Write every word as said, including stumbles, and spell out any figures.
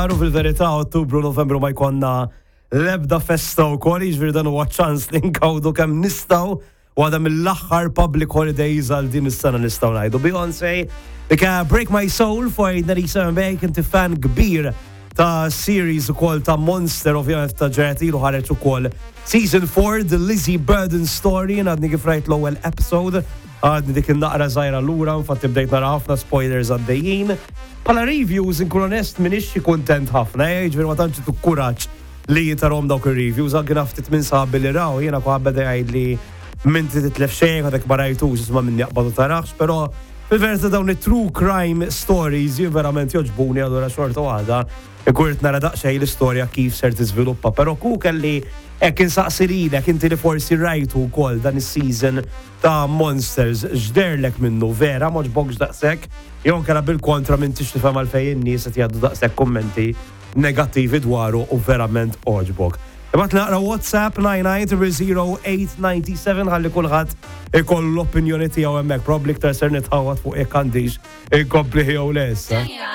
Għaru fil-verità Ottubru, Novembru ma jkonna l-ebda festa u kol, jiġifieri dan huwa ċans li nkawdu kemm nistgħu u għadha mill-aħħar public holidays għal din is-sena nistgħu ngħidu. Beyoncé, dik Break My Soul for ninety-seven Bake, inti fan kbir ta' series ukoll ta' Monster, ovvjament ta' ġeratilu ħareġ ukoll Season four, The Lizzie Burden Story, għadni kif rajt l-ewwel episode, għadni dik il-naqra żgħira lura, infatti bdejt nara ħafna spoilers għaddejjin. Pala reviews, inkun onest, minix kontent ħafna, ġveri ma tantx tu kuraġġ li jitarom dawk il-reviews, għagħin ftit minn saħbi li raw, jena kwa għabeda għajd li minti titlef xejn, għadek barajtux, isma minn jaqbadu tarax, pero fil-verta dawn true crime stories, jien verament joġbuni għadura xorta għada, ikurt nara daqxej l-istoria kif ser tiżviluppa, pero ku kelli ek insaqsirilek, inti li forsi rajtu kol dan is-season ta' Monsters, ġderlek minnu vera, moġbogġ daqsek, jon kera bil-kontra minn tix tifhem għalfejn in-nies qed jgħaddu daqshekk kummenti negattivi dwaru u verament oġbok. Ibgħat naqra WhatsApp nine nine zero zero eight nine seven ħalli kulħadd ikollu l-opinjoni tiegħu hemmhekk, probably iktar ser nitħawad fuq jekk għandix inkompli jew lesa.